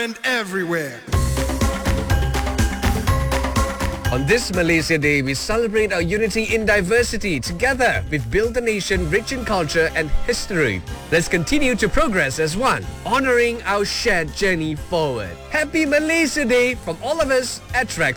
and everywhere. On this Malaysia Day, we celebrate our unity in diversity. Together, we've built a nation rich in culture and history. Let's continue to progress as one, honoring our shared journey forward. Happy Malaysia Day from all of us at Trax.